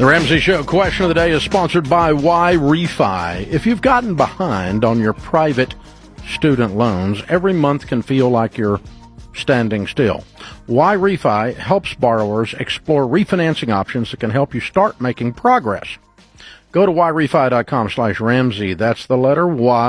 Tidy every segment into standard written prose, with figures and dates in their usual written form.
The Ramsey Show question of the day is sponsored by YRefy. If you've gotten behind on your private student loans, every month can feel like you're standing still. YRefy helps borrowers explore refinancing options that can help you start making progress. Go to yrefy.com/Ramsey. That's the letter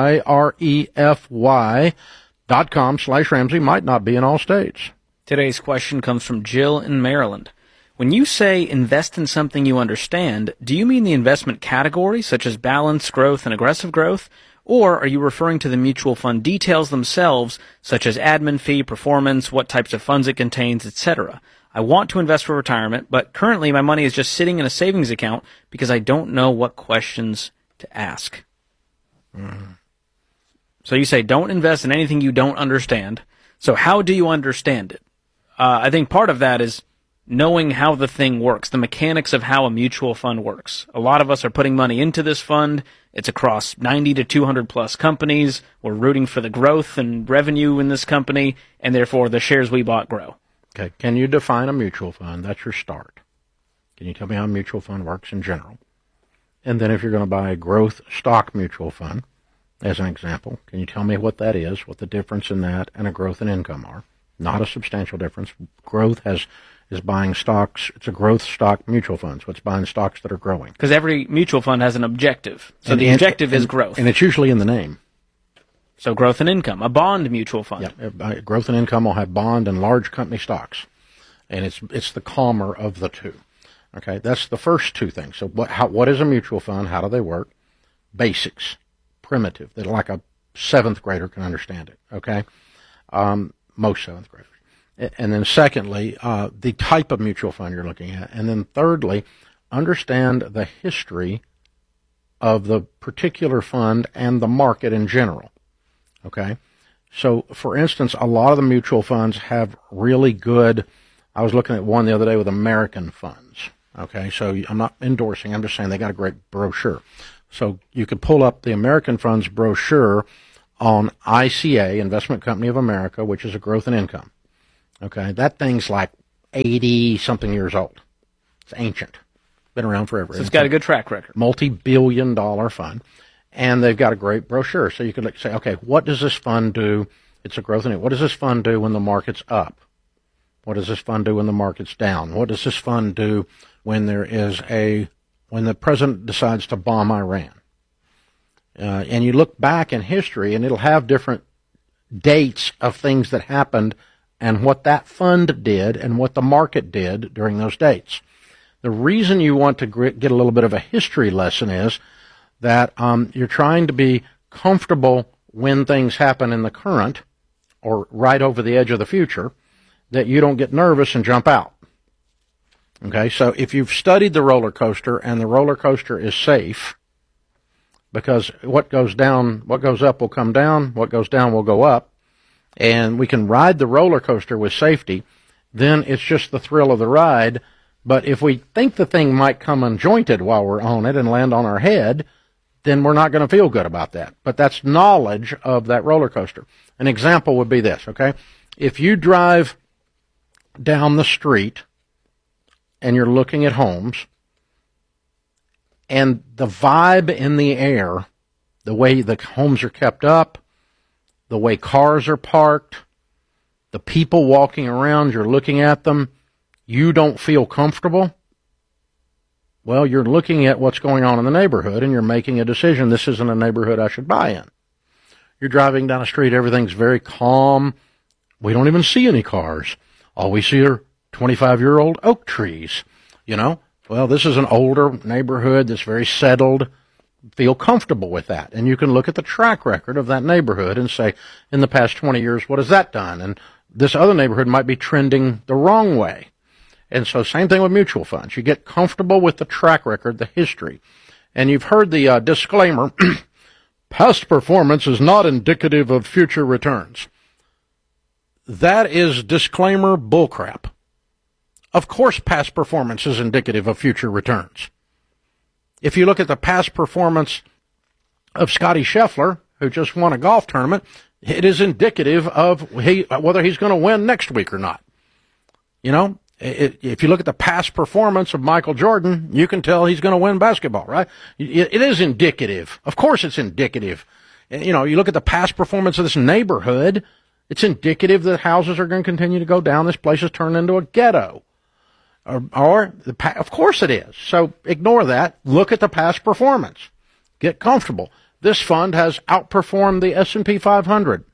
YREFY.com/Ramsey. Might not be in all states. Today's question comes from Jill in Maryland. When you say invest in something you understand, do you mean the investment category, such as balanced growth and aggressive growth? Or are you referring to the mutual fund details themselves, such as admin fee, performance, what types of funds it contains, etc.? I want to invest for retirement, but currently my money is just sitting in a savings account because I don't know what questions to ask. So you say don't invest in anything you don't understand. So how do you understand it? I think part of that is knowing how the thing works, the mechanics of how a mutual fund works. A lot of us are putting money into this fund. It's across 90 to 200 plus companies. We're rooting for the growth and revenue in this company, and therefore the shares we bought grow. Okay, can you define a mutual fund? That's your start. Can you tell me how a mutual fund works in general? And then if you're going to buy a growth stock mutual fund, as an example, can you tell me what that is, what the difference in that and a growth and income are? Not a substantial difference. Growth is buying stocks. It's a growth stock mutual fund, so it's buying stocks that are growing. Because every mutual fund has an objective. So the objective is growth. And it's usually in the name. So growth and income, a bond mutual fund. Yeah, growth and income will have bond and large company stocks. And it's the calmer of the two. Okay, that's the first two things. So what is a mutual fund? How do they work? Basics, primitive, that like a seventh grader can understand it. Okay, most seventh graders. And then secondly, the type of mutual fund you're looking at. And then thirdly, understand the history of the particular fund and the market in general. Okay? So, for instance, a lot of the mutual funds have really good, I was looking at one the other day with American funds. Okay? So I'm not endorsing, I'm just saying they got a great brochure. So you could pull up the American funds brochure on ICA, Investment Company of America, which is a growth and income. Okay, that thing's like 80-something years old. It's ancient. Been around forever. So it's got a good track record. Multi-billion-dollar fund. And they've got a great brochure. So you could say, okay, what does this fund do? It's a growth and what does this fund do when the market's up? What does this fund do when the market's down? What does this fund do when when the president decides to bomb Iran? And you look back in history, and it'll have different dates of things that happened and what that fund did and what the market did during those dates. The reason you want to get a little bit of a history lesson is that you're trying to be comfortable when things happen in the current or right over the edge of the future, that you don't get nervous and jump out. Okay, so if you've studied the roller coaster and the roller coaster is safe, because what goes up will come down, what goes down will go up, and we can ride the roller coaster with safety, then it's just the thrill of the ride. But if we think the thing might come unjointed while we're on it and land on our head, then we're not going to feel good about that. But that's knowledge of that roller coaster. An example would be this, okay? If you drive down the street and you're looking at homes, and the vibe in the air, the way the homes are kept up, the way cars are parked, the people walking around, you're looking at them, you don't feel comfortable, well, you're looking at what's going on in the neighborhood and you're making a decision, this isn't a neighborhood I should buy in. You're driving down the street, everything's very calm, we don't even see any cars. All we see are 25-year-old oak trees, you know. Well, this is an older neighborhood that's very settled. Feel comfortable with that. And you can look at the track record of that neighborhood and say, in the past 20 years, what has that done? And this other neighborhood might be trending the wrong way. And so same thing with mutual funds. You get comfortable with the track record, the history. And you've heard the disclaimer, past performance is not indicative of future returns. That is disclaimer bullcrap. Of course past performance is indicative of future returns. If you look at the past performance of Scotty Scheffler, who just won a golf tournament, it is indicative of whether he's going to win next week or not. You know, If you look at the past performance of Michael Jordan, you can tell he's going to win basketball, right? It is indicative. Of course it's indicative. You know, you look at the past performance of this neighborhood, it's indicative that houses are going to continue to go down. This place has turned into a ghetto. Of course it is. So ignore that. Look at the past performance. Get comfortable. This fund has outperformed the S&P 500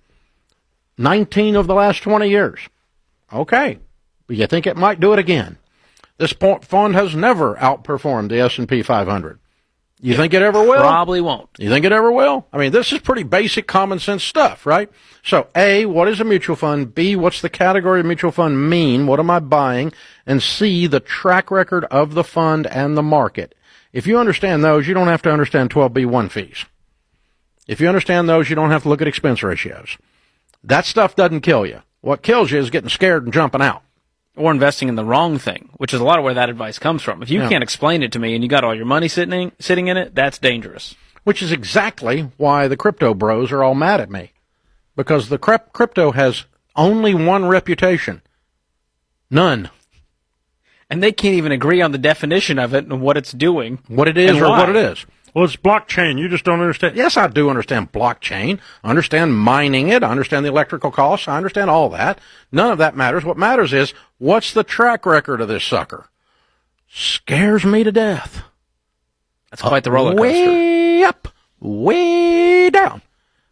19 of the last 20 years. Okay. You think it might do it again? This fund has never outperformed the S&P 500. You think it ever will? Probably won't. You think it ever will? I mean, this is pretty basic common sense stuff, right? So, A, what is a mutual fund? B, what's the category of mutual fund mean? What am I buying? And C, the track record of the fund and the market. If you understand those, you don't have to understand 12B1 fees. If you understand those, you don't have to look at expense ratios. That stuff doesn't kill you. What kills you is getting scared and jumping out. Or investing in the wrong thing, which is a lot of where that advice comes from. If you can't explain it to me and you got all your money sitting in it, that's dangerous. Which is exactly why the crypto bros are all mad at me. Because the crypto has only one reputation. None. And they can't even agree on the definition of it and what it's doing. What it is or why. what it is. Well, it's blockchain. You just don't understand. Yes, I do understand blockchain. I understand mining it. I understand the electrical costs. I understand all that. None of that matters. What matters is, what's the track record of this sucker? Scares me to death. That's quite the roller coaster. Way up, way down,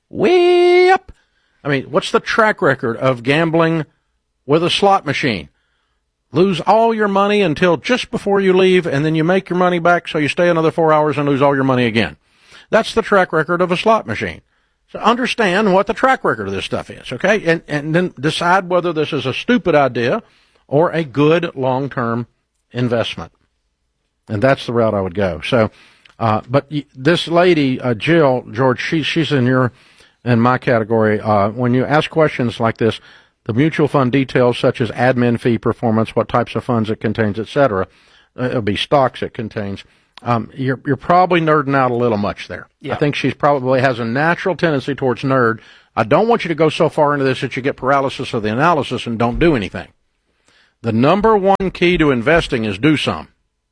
way up. I mean, what's the track record of gambling with a slot machine? Lose all your money until just before you leave, and then you make your money back, so you stay another 4 hours and lose all your money again. That's the track record of a slot machine. So understand what the track record of this stuff is, okay? And then decide whether this is a stupid idea or a good long-term investment. And that's the route I would go. So, but this lady, Jill, George, she's in my category. When you ask questions like this, the mutual fund details such as admin fee performance, what types of funds it contains, etc. It'll be stocks it contains. You're probably nerding out a little much there. Yeah. I think she probably has a natural tendency towards nerd. I don't want you to go so far into this that you get paralysis of the analysis and don't do anything. The number one key to investing is do some.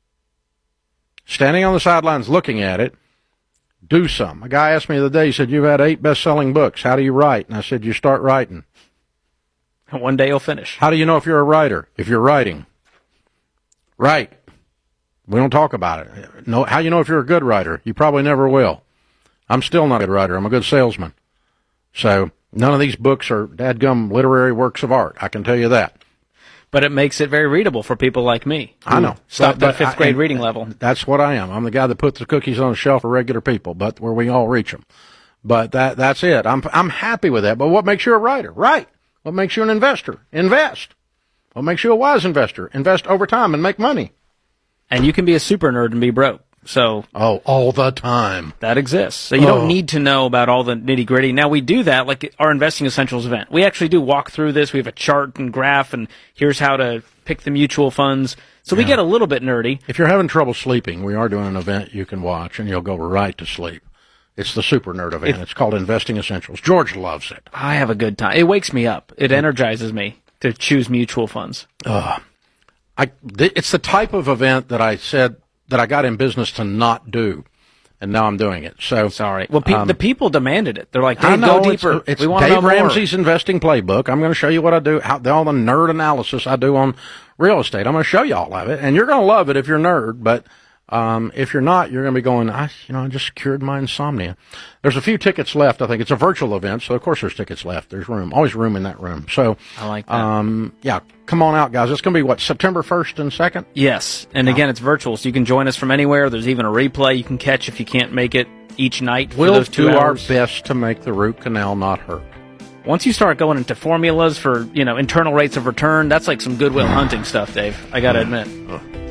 Standing on the sidelines looking at it, do some. A guy asked me the other day, he said, you've had 8 best-selling books. How do you write? And I said, you start writing. And one day you'll finish. How do you know if you're a writer? If you're writing. Write. We don't talk about it. No, how do you know if you're a good writer? You probably never will. I'm still not a good writer. I'm a good salesman. So none of these books are dadgum literary works of art. I can tell you that. But it makes it very readable for people like me. I know. Stopped at 5th grade reading level. That's what I am. I'm the guy that puts the cookies on the shelf for regular people, but where we all reach them. But that's it. I'm happy with that. But what makes you a writer? Write. What makes you an investor? Invest. What makes you a wise investor? Invest over time and make money. And you can be a super nerd and be broke. So all the time. That exists. So you don't need to know about all the nitty-gritty. Now, we do that, like our Investing Essentials event. We actually do walk through this. We have a chart and graph, and here's how to pick the mutual funds. So we get a little bit nerdy. If you're having trouble sleeping, we are doing an event you can watch, and you'll go right to sleep. It's the Super Nerd event. It's called Investing Essentials. George loves it. I have a good time. It wakes me up. It energizes me to choose mutual funds. It's the type of event that I said that I got in business to not do, and now I'm doing it. So sorry. Well, the people demanded it. They're like, Dave, go deeper. It's we want to Dave know more. Ramsey's investing playbook. I'm going to show you what I do, all the nerd analysis I do on real estate. I'm going to show you all of it, and you're going to love it if you're a nerd, but if you're not, you're going to be going, I just cured my insomnia. There's a few tickets left. I think it's a virtual event, so of course there's tickets left. There's room, always room in that room. So I like that. Yeah, come on out, guys. It's going to be September 1st and 2nd? Yes, and again, it's virtual, so you can join us from anywhere. There's even a replay you can catch if you can't make it each night for those 2 hours. We'll do our best to make the root canal not hurt. Once you start going into formulas for internal rates of return, that's like some Goodwill Hunting stuff, Dave. I got to admit.